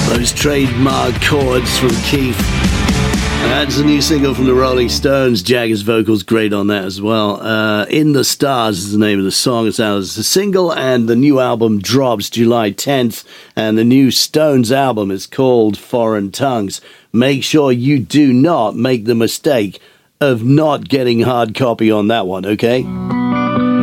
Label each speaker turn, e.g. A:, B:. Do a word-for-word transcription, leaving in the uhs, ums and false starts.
A: Those trademark chords from Keith. That's a new single from the Rolling Stones. Jagger's vocals great on that as well. Uh, In the Stars is the name of the song. It's out as a single, and the new album drops July tenth. And the new Stones album is called Foreign Tongues. Make sure you do not make the mistake of not getting hard copy on that one, okay?